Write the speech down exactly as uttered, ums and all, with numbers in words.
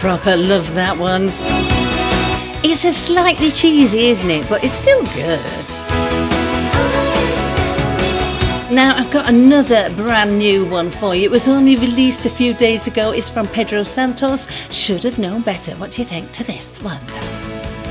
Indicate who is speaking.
Speaker 1: proper love that one. It's a slightly cheesy, isn't it? But it's still good. Now, I've got another brand new one for you. It was only released a few days ago. It's from Pedro Santos. Should have known better. What do you think to this one?